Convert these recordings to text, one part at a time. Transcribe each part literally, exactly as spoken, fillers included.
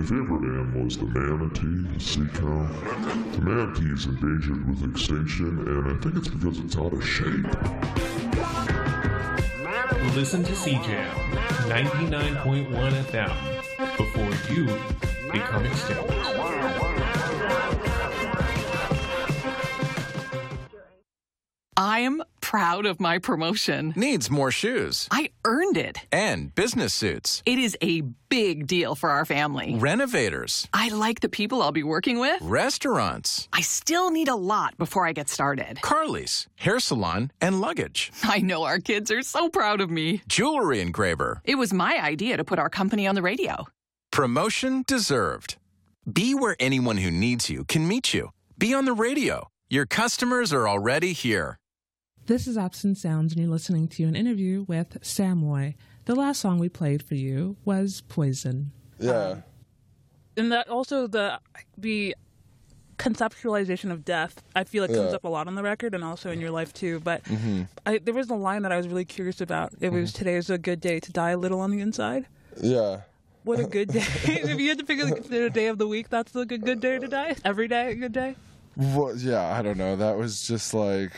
favorite animal is the manatee, the sea cow. The manatee is endangered with extinction, and I think it's because it's out of shape. Listen to C Jam, ninety-nine point one F M, before you become extinct. I'm proud of my promotion. Needs more shoes. I earned it. And business suits. It is a big deal for our family. Renovators. I like the people I'll be working with. Restaurants. I still need a lot before I get started. Car lease, hair salon, and luggage. I know our kids are so proud of me. Jewelry engraver. It was my idea to put our company on the radio. Promotion deserved. Be where anyone who needs you can meet you. Be on the radio. Your customers are already here. This is Absent Sounds, and you're listening to an interview with Samoy. The last song we played for you was Poison. Yeah. Um, and that also, the the conceptualization of death, I feel like Yeah. comes up a lot on the record and also in your life too. But Mm-hmm. I, there was a line that I was really curious about. It was, today is a good day to die a little on the inside. Yeah. What a good day. If you had to pick a, a day of the week, that's the good, good day to die? Every day a good day? Well, yeah, I don't know. That was just like,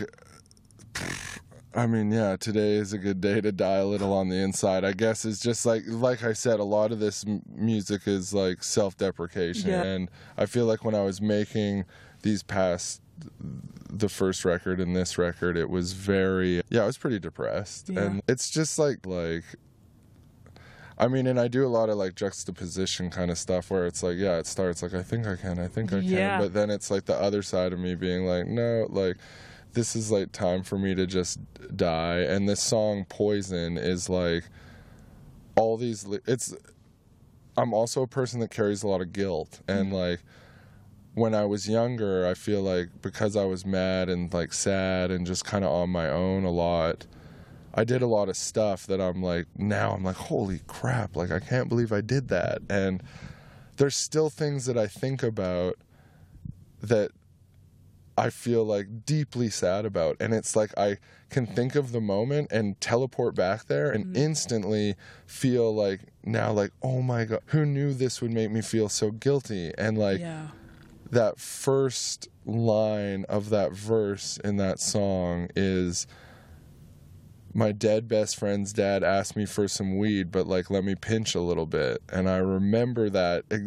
I mean, yeah, today is a good day to die a little on the inside. I guess it's just like, like I said, a lot of this m- music is like self-deprecation. Yeah. And I feel like when I was making these past, the first record and this record, it was very, yeah, I was pretty depressed. Yeah. And it's just like, like, I mean, and I do a lot of like juxtaposition kind of stuff where it's like, yeah, it starts like, I think I can, I think I can. Yeah. But then it's like the other side of me being like, no, like, this is like time for me to just die. And this song Poison is like all these, li- it's, I'm also a person that carries a lot of guilt. And like, when I was younger, I feel like because I was mad and like sad and just kind of on my own a lot, I did a lot of stuff that I'm like, now I'm like, holy crap, like I can't believe I did that. And there's still things that I think about that I feel like deeply sad about. And it's like I can think of the moment and teleport back there and Mm-hmm. instantly feel like now like, oh my God, who knew this would make me feel so guilty? And like Yeah. that first line of that verse in that song is, my dead best friend's dad asked me for some weed, but like let me pinch a little bit. And I remember that